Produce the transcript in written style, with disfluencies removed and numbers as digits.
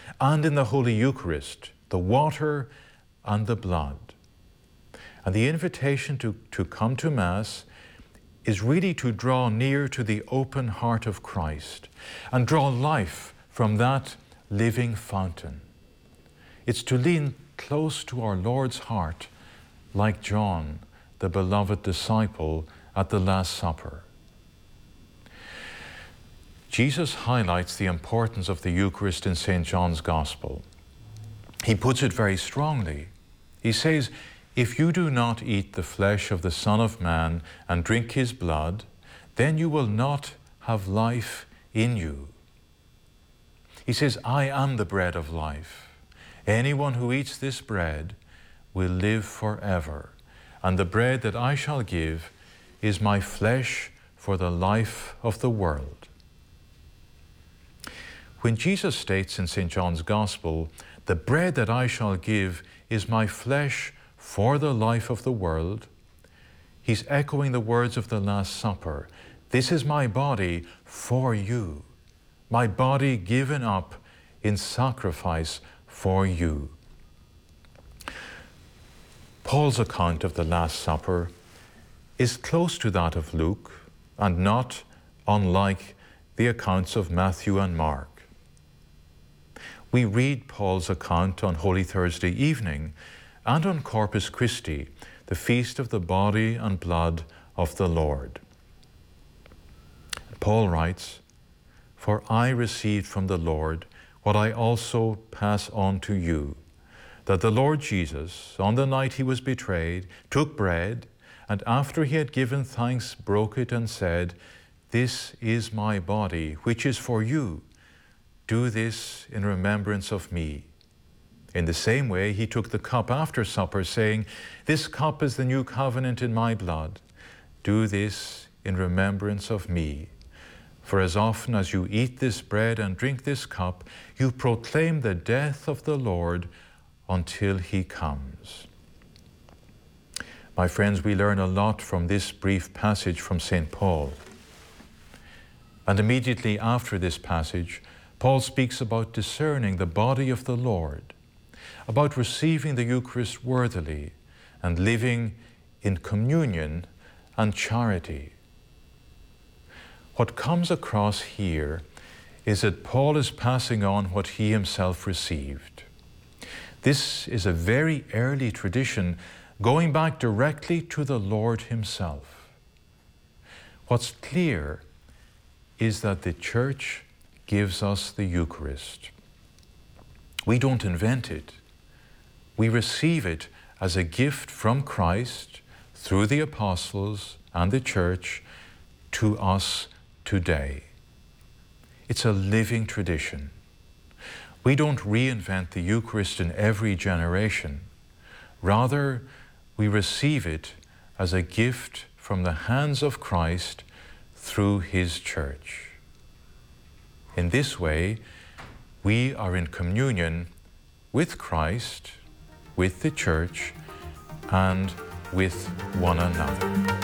and in the Holy Eucharist, the water and the blood. And the invitation to come to Mass is really to draw near to the open heart of Christ and draw life from that living fountain. It's to lean close to our Lord's heart, like John, the beloved disciple, at the Last Supper. Jesus highlights the importance of the Eucharist in St. John's Gospel. He puts it very strongly. He says, "If you do not eat the flesh of the Son of Man and drink his blood, then you will not have life in you." He says, "I am the bread of life. Anyone who eats this bread will live forever, and the bread that I shall give is my flesh for the life of the world." When Jesus states in St. John's Gospel, "The bread that I shall give is my flesh for the life of the world," he's echoing the words of the Last Supper. This is my body for you, my body given up in sacrifice for you. Paul's account of the Last Supper is close to that of Luke and not unlike the accounts of Matthew and Mark. We read Paul's account on Holy Thursday evening and on Corpus Christi, the feast of the body and blood of the Lord. Paul writes, "For I received from the Lord what I also pass on to you, that the Lord Jesus, on the night he was betrayed, took bread, and after he had given thanks, broke it and said, 'This is my body, which is for you. Do this in remembrance of me.' In the same way, he took the cup after supper, saying, 'This cup is the new covenant in my blood. Do this in remembrance of me. For as often as you eat this bread and drink this cup, you proclaim the death of the Lord until he comes.'" My friends, we learn a lot from this brief passage from St. Paul. And immediately after this passage, Paul speaks about discerning the body of the Lord, about receiving the Eucharist worthily and living in communion and charity. What comes across here is that Paul is passing on what he himself received. This is a very early tradition going back directly to the Lord himself. What's clear is that the Church gives us the Eucharist. We don't invent it. We receive it as a gift from Christ through the apostles and the Church to us today. It's a living tradition. We don't reinvent the Eucharist in every generation. Rather, we receive it as a gift from the hands of Christ through his Church. In this way, we are in communion with Christ, with the Church, and with one another.